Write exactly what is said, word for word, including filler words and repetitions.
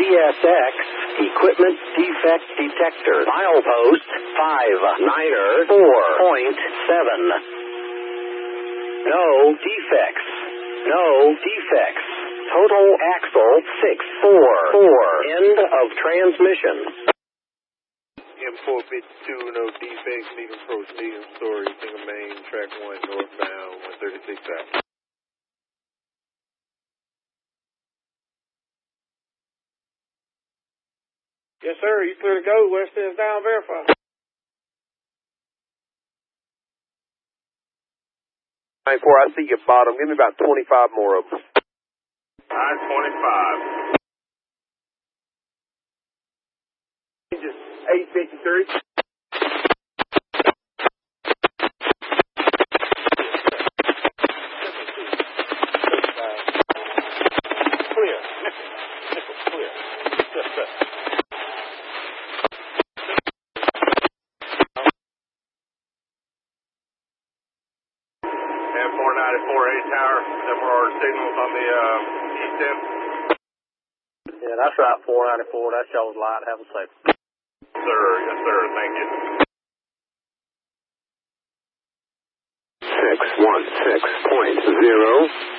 S X Equipment Defect Detector. Milepost five niner four point seven. No defects. No defects. Total axle six four four. End of transmission. M four fifty-two, no defects, leaving approach medium story, single main, track one, northbound, one thirty-six out. Yes, sir, you clear to go, west is down, verify. nine four, I see your bottom, give me about twenty-five more of them. nine twenty-five. eight fifty-three. Clear. Nickel, clear. Yes, sir. And four ninety-four A tower, there were signals on the uh, east end. Yeah, that's right, four ninety-four. That shows light. Have a safe. Sir, yes, sir. Thank you. six one six point zero.